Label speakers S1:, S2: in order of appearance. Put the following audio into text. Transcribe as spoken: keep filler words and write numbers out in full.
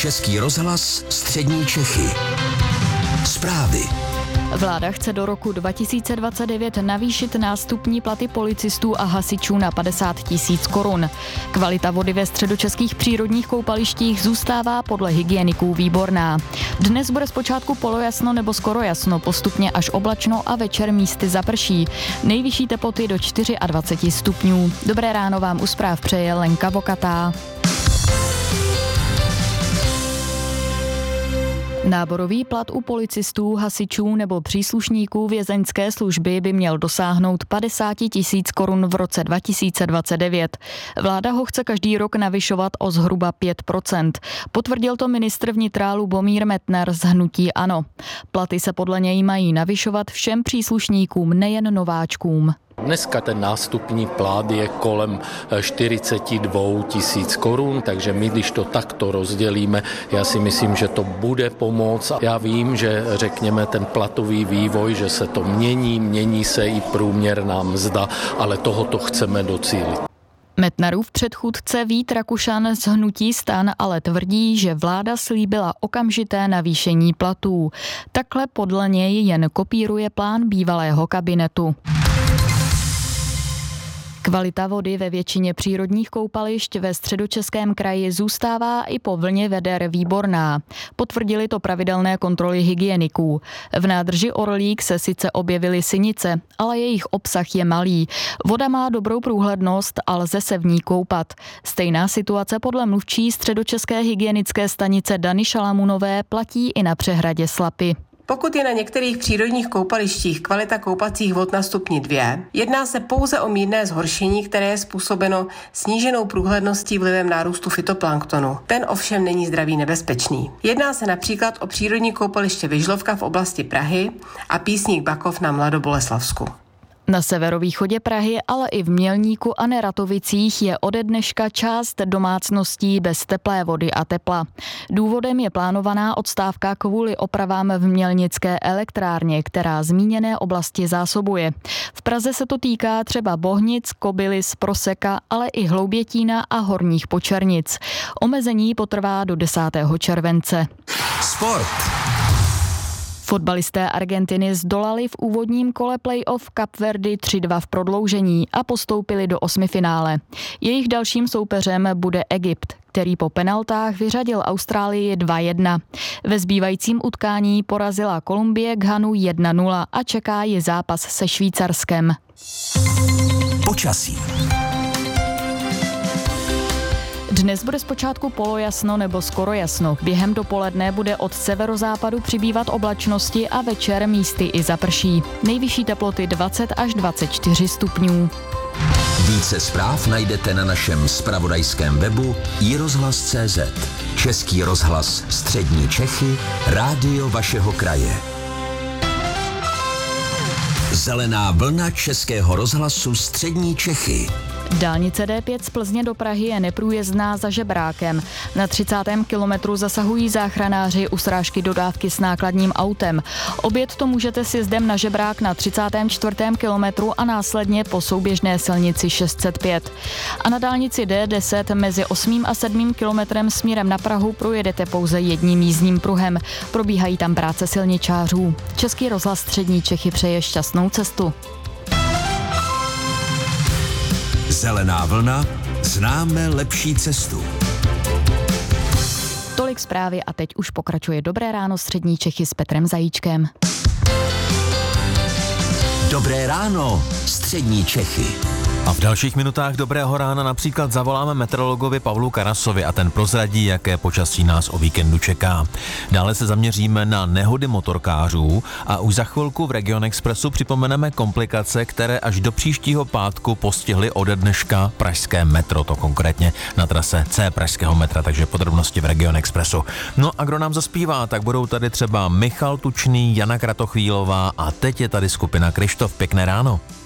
S1: Český rozhlas Střední Čechy. Zprávy.
S2: Vláda chce do roku dva tisíce dvacet devět navýšit nástupní platy policistů a hasičů na padesát tisíc korun. Kvalita vody ve středočeských přírodních koupalištích zůstává podle hygieniků výborná. Dnes bude zpočátku polojasno nebo skoro jasno, postupně až oblačno a večer místy zaprší. Nejvyšší teploty do dvacet čtyři stupňů. Dobré ráno vám u zpráv přeje Lenka Vokatá. Náborový plat u policistů, hasičů nebo příslušníků vězeňské služby by měl dosáhnout padesát tisíc korun v roce dva tisíce dvacet devět. Vláda ho chce každý rok navyšovat o zhruba pět procent. Potvrdil to ministr vnitra Lubomír Metnar z hnutí ANO. Platy se podle něj mají navyšovat všem příslušníkům, nejen nováčkům.
S3: Dneska ten nástupní plat je kolem čtyřicet dva tisíc korun, takže my, když to takto rozdělíme, já si myslím, že to bude pomoct. Já vím, že řekněme ten platový vývoj, že se to mění, mění se i průměrná mzda, ale tohoto chceme docílit.
S2: Metnarův předchůdce Vít Rakušan z hnutí STAN ale tvrdí, že vláda slíbila okamžité navýšení platů. Takhle podle něj jen kopíruje plán bývalého kabinetu. Kvalita vody ve většině přírodních koupališť ve Středočeském kraji zůstává i po vlně veder výborná. Potvrdili to pravidelné kontroly hygieniků. V nádrži Orlík se sice objevily sinice, ale jejich obsah je malý. Voda má dobrou průhlednost a lze se v ní koupat. Stejná situace podle mluvčí Středočeské hygienické stanice Dany Šalamunové platí i na přehradě Slapy.
S4: Pokud je na některých přírodních koupalištích kvalita koupacích vod na stupni dva, jedná se pouze o mírné zhoršení, které je způsobeno sníženou průhledností vlivem nárůstu fytoplanktonu. Ten ovšem není zdraví nebezpečný. Jedná se například o přírodní koupaliště Vyžlovka v oblasti Prahy a Písník Bakov na Mladoboleslavsku.
S2: Na severovýchodě Prahy, ale i v Mělníku a Neratovicích je ode dneška část domácností bez teplé vody a tepla. Důvodem je plánovaná odstávka kvůli opravám v mělnické elektrárně, která zmíněné oblasti zásobuje. V Praze se to týká třeba Bohnic, Kobylis, Proseka, ale i Hloubětína a Horních Počernic. Omezení potrvá do desátého července.
S1: Sport.
S2: Fotbalisté Argentiny zdolali v úvodním kole playoff Kapverdy tři dva v prodloužení a postoupili do osmifinále. Jejich dalším soupeřem bude Egypt, který po penaltách vyřadil Austrálii dva jedna. Ve zbývajícím utkání porazila Kolumbie Ghanu jedna nula a čeká ji zápas se Švýcarskem.
S1: Počasí.
S2: Dnes bude zpočátku polojasno nebo skoro jasno. Během dopoledne bude od severozápadu přibývat oblačnosti a večer místy i zaprší. Nejvyšší teploty dvacet až dvacet čtyři stupňů.
S1: Více zpráv najdete na našem zpravodajském webu i rozhlas tečka cé zet. Český rozhlas Střední Čechy, rádio vašeho kraje. Zelená vlna Českého rozhlasu Střední Čechy.
S2: Dálnice D pět z Plzně do Prahy je neprůjezdná za Žebrákem. Na třicátém kilometru zasahují záchranáři u srážky dodávky s nákladním autem. Objet to můžete sjezdem na Žebrák na třicátém čtvrtém kilometru a následně po souběžné silnici šest set pět. A na dálnici D deset mezi osmým a sedmým kilometrem směrem na Prahu projedete pouze jedním jízdním pruhem. Probíhají tam práce silničářů. Český rozhlas Střední Čechy přeje šťastnou cestu.
S1: Zelená vlna, známe lepší cestu.
S2: Tolik zprávy a teď už pokračuje Dobré ráno Střední Čechy s Petrem Zajíčkem.
S1: Dobré ráno Střední Čechy.
S5: A v dalších minutách Dobrého rána například zavoláme meteorologovi Pavlu Karasovi a ten prozradí, jaké počasí nás o víkendu čeká. Dále se zaměříme na nehody motorkářů a už za chvilku v Region Expressu připomeneme komplikace, které až do příštího pátku postihly ode dneška pražské metro, to konkrétně na trase C pražského metra, takže podrobnosti v Region Expressu. No a kdo nám zaspívá, tak budou tady třeba Michal Tučný, Jana Kratochvílová a teď je tady skupina Kryštof. Pěkné ráno.